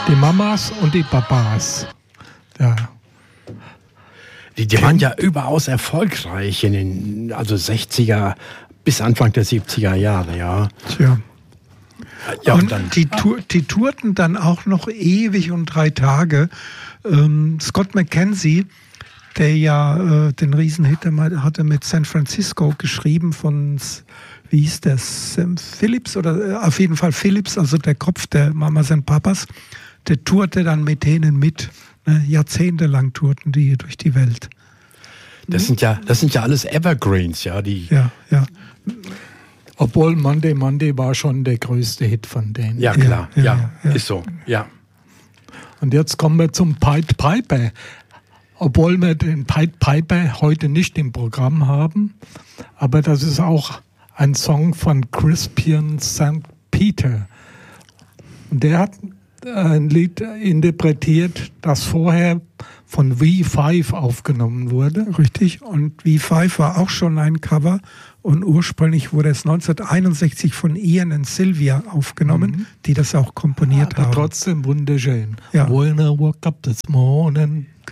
Die Mamas und die Papas. Ja. Die waren ja überaus erfolgreich in den 60er bis Anfang der 70er Jahre, ja. Tja. Ja, und die tourten dann auch noch ewig und 3 Tage. Scott McKenzie, der ja den Riesenhit hatte mit San Francisco geschrieben von, wie hieß der, Sam Phillips oder auf jeden Fall Phillips, also der Kopf der Mamas und Papas, der tourte dann mit denen mit. Ne? Jahrzehntelang tourten die durch die Welt. Das sind ja alles Evergreens, ja. Ja. Obwohl Monday Monday war schon der größte Hit von denen. Ja, klar, ja. Ist so, ja. Und jetzt kommen wir zum Pied Piper. Obwohl wir den Pied Piper heute nicht im Programm haben, aber das ist auch ein Song von Crispian St. Peter. Und der hat ein Lied interpretiert, das vorher von V5 aufgenommen wurde. Richtig, und V5 war auch schon ein Cover und ursprünglich wurde es 1961 von Ian und Sylvia aufgenommen, die das auch komponiert haben. Trotzdem wunderschön. Ja. When I woke up this morning